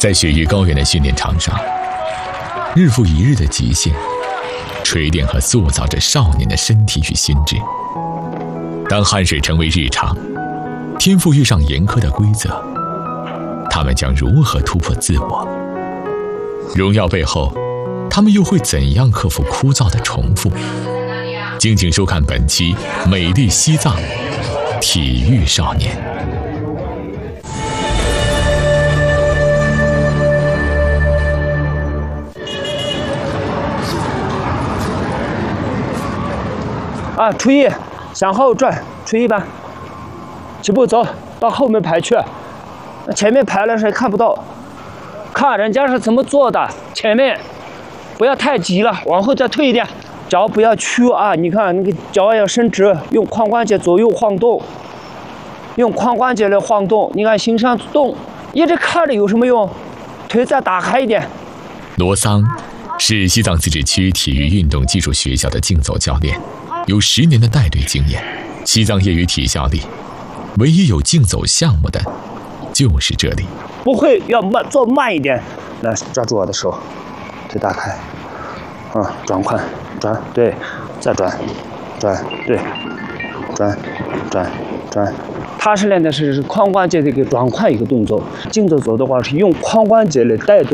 在雪域高原的训练场上，日复一日的极限，锤炼和塑造着少年的身体与心智。当汗水成为日常，天赋遇上严苛的规则，他们将如何突破自我？荣耀背后，他们又会怎样克服枯燥的重复？敬请收看本期《美丽西藏体育少年》。 初一，向后转，初一吧。起步走到后面排去，前面排了谁看不到？看人家是怎么做的，前面不要太急了，往后再退一点，脚不要屈啊！你看那个脚要伸直，用髋关节左右晃动，用髋关节来晃动。你看心上动，一直看着有什么用？腿再打开一点。 罗桑是西藏自治区体育运动技术学校的竞走教练，有10年的带队经验。西藏业余体校里，唯一有竞走项目的就是这里。 不会，要做慢一点。来，抓住我的手，腿打开，转髋，转，对，再转，对，转。他是练的是髋关节的一个转髋一个动作，竞走的话是用髋关节来带动。